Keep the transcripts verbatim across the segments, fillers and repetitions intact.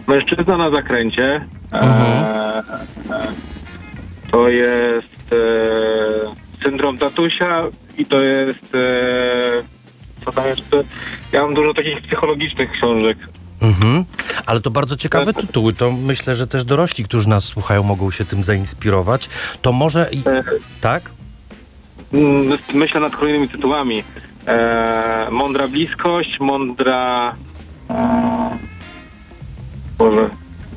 Mężczyzna na zakręcie. Mhm. E, e, to jest e, syndrom tatusia i to jest e, co tam jeszcze? Ja mam dużo takich psychologicznych książek. Mhm. Ale to bardzo ciekawe tytuły. To myślę, że też dorośli, którzy nas słuchają, mogą się tym zainspirować. To może... i- E, Tak? mm, myślę nad kolejnymi tytułami. E, mądra bliskość, mądra... E, Boże...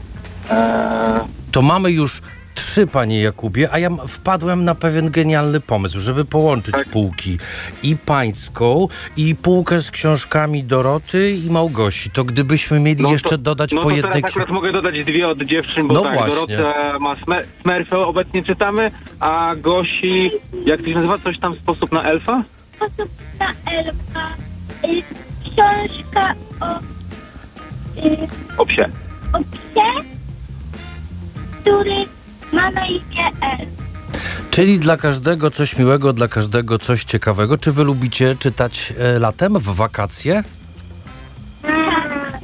E, To mamy już trzy, panie Jakubie, a ja m- wpadłem na pewien genialny pomysł, żeby połączyć Tak. półki. I pańską, i półkę z książkami Doroty i Małgosi. To gdybyśmy mieli No to- jeszcze dodać no po to jednej... teraz akurat mogę dodać dwie od dziewczyn, bo No tak, właśnie. Dorota ma Smer- Smurfy obecnie czytamy, a Gosi, jak to się nazywa, coś tam sposób na elfa? Sposób na elfa. Y, książka o, y, O psie. o psie, który ma na imię Elf. Czyli dla każdego coś miłego, dla każdego coś ciekawego. Czy wy lubicie czytać e, latem, w wakacje? Tak.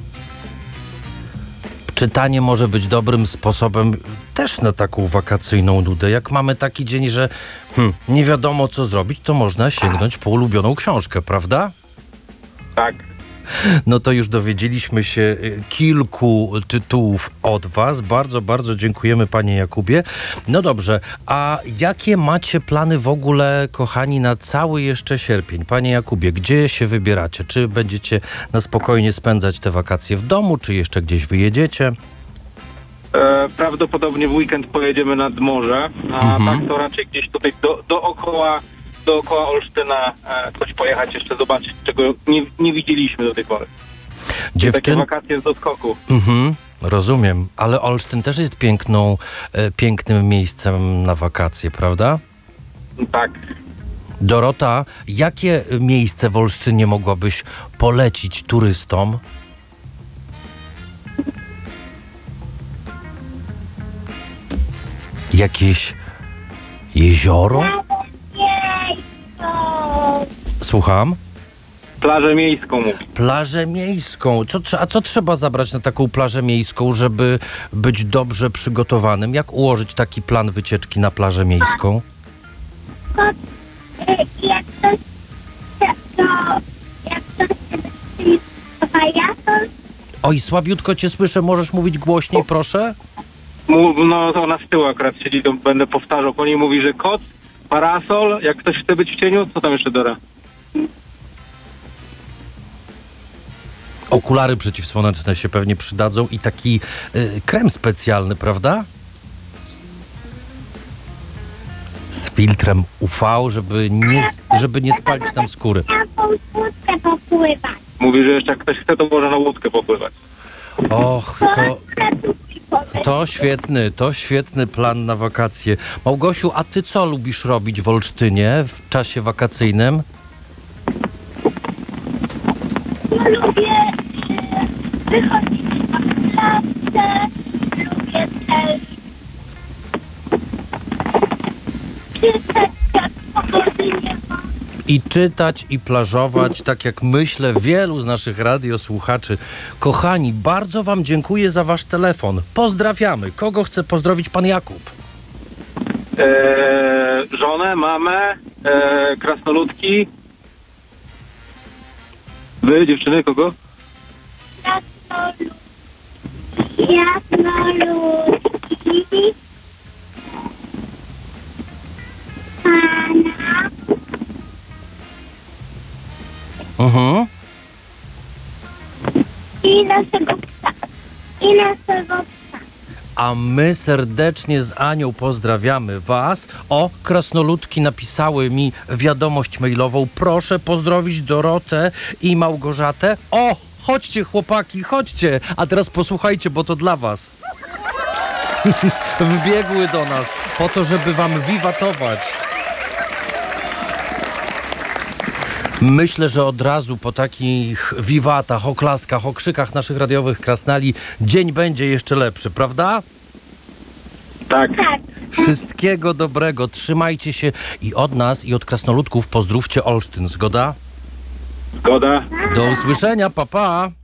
Czytanie może być dobrym sposobem też na taką wakacyjną nudę. Jak mamy taki dzień, że hmm, nie wiadomo co zrobić, to można sięgnąć po ulubioną książkę, prawda? Tak. No to już dowiedzieliśmy się y, kilku tytułów od was. Bardzo, bardzo dziękujemy, panie Jakubie. No dobrze, a jakie macie plany w ogóle, kochani, na cały jeszcze sierpień? Panie Jakubie, gdzie się wybieracie? Czy będziecie na spokojnie spędzać te wakacje w domu, czy jeszcze gdzieś wyjedziecie? E, prawdopodobnie w weekend pojedziemy nad morze, a Mhm. tak to raczej gdzieś tutaj do, dookoła, dookoła Olsztyna e, coś pojechać, jeszcze zobaczyć, czego nie, nie widzieliśmy do tej pory. Takie Dziewczyn? wakacje z doskoku. Mhm, rozumiem, ale Olsztyn też jest piękną, e, pięknym miejscem na wakacje, prawda? Tak. Dorota, jakie miejsce w Olsztynie mogłabyś polecić turystom? Jakieś jezioro? Jejko. Słucham? Plażę miejską mówi. Plażę miejską. Co, trze- a co trzeba zabrać na taką plażę miejską, żeby być dobrze przygotowanym? Jak ułożyć taki plan wycieczki na plażę miejską? To, y, jak ktoś chce, to jak ktoś chce być wariator, Oj, słabiutko cię słyszę, możesz mówić głośniej, proszę? Mu- No to ona z tyłu akurat siedzi, to będę powtarzał. Po niej mówi, że koc, parasol, jak ktoś chce być w cieniu, co tam jeszcze Dora? Okulary przeciwsłoneczne się pewnie przydadzą i taki y, krem specjalny, prawda? Z filtrem U V, żeby nie, żeby nie spalić nam skóry. na tą łódkę popływać. Mówi, że jeszcze jak ktoś chce, to może na łódkę popływać. Och, to, to świetny, to świetny plan na wakacje. Małgosiu, a ty co lubisz robić w Olsztynie w czasie wakacyjnym? Ja lubię y, wychodzić na plażę, lubię też czytać, jak pogody nie ma. I czytać, i plażować, tak jak myślę, wielu z naszych radiosłuchaczy. Kochani, bardzo wam dziękuję za wasz telefon. Pozdrawiamy. Kogo chce pozdrowić pan Jakub? Eee, żonę, mamę, eee, krasnoludki. Wy, dziewczyny, kogo? Jasnolud. Jasnoludki. Pana. Mhm. I naszego psa. I naszego psa. A my serdecznie z Anią pozdrawiamy was. O, krasnoludki napisały mi wiadomość mailową. Proszę pozdrowić Dorotę i Małgorzatę. O, chodźcie chłopaki, chodźcie. A teraz posłuchajcie, bo to dla was. Wbiegły do nas po to, żeby wam wiwatować. Myślę, że od razu po takich wiwatach, oklaskach, okrzykach naszych radiowych krasnali dzień będzie jeszcze lepszy, prawda? Tak. Tak. Wszystkiego dobrego, trzymajcie się i od nas, i od krasnoludków pozdrówcie Olsztyn, zgoda? Zgoda. Do usłyszenia, pa pa!